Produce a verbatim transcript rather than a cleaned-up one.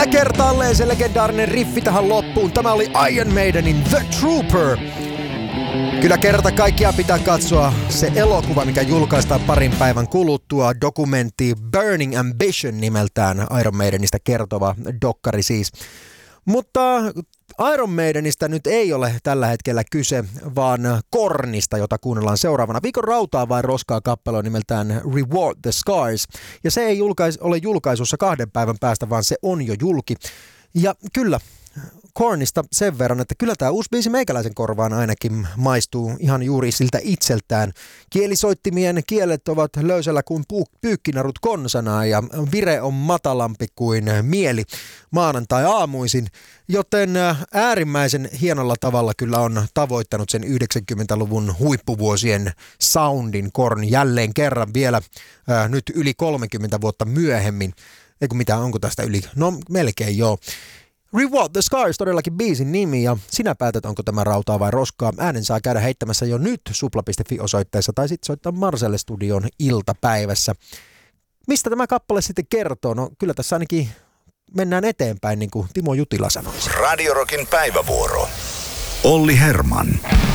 Vielä kertaalleen se legendaarinen riffi tähän loppuun. Tämä oli Iron Maidenin The Trooper. Kyllä kerta kaikkiaan pitää katsoa se elokuva, mikä julkaistaan parin päivän kuluttua. Dokumentti Burning Ambition nimeltään, Iron Maidenistä kertova dokkari siis. Mutta Iron Maidenistä nyt ei ole tällä hetkellä kyse, vaan Kornista, jota kuunnellaan seuraavana. Viikon rautaa vai roskaa kappale on nimeltään Reward the Scars. Ja se ei julkais, ole julkaisussa kahden päivän päästä, vaan se on jo julki. Ja kyllä, Kornista sen verran, että kyllä tämä uusi biisi meikäläisen korvaan ainakin maistuu ihan juuri siltä itseltään. Kielisoittimien kielet ovat löysällä kuin pu- pyykkinarut konsanaan ja vire on matalampi kuin mieli maanantai-aamuisin, joten äärimmäisen hienolla tavalla kyllä on tavoittanut sen yhdeksänkymmentäluvun huippuvuosien soundin Korn jälleen kerran vielä äh, nyt yli kolmekymmentä vuotta myöhemmin. Eikö mitä, onko tästä yli? No melkein joo. Reward the Scars todellakin biisin nimi ja sinä päätät, onko tämä rautaa vai roskaa. Äänen saa käydä heittämässä jo nyt supla piste fi-osoitteessa tai sitten soittaa Marcelle Studion iltapäivässä. Mistä tämä kappale sitten kertoo? No kyllä tässä ainakin mennään eteenpäin, niin kuin Timo Jutila sanoisi. Radio Rockin päivävuoro. Olli Herman.